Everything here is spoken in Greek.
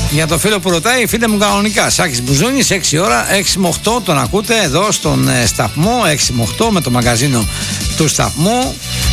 Για το φίλο που ρωτάει, φίλε μου κανονικά. Σάκης Μπουζούνης, 6 ώρα, 6 με 8 τον ακούτε εδώ στον σταθμό. 6 με 8 με το μαγαζίνο του σταθμού.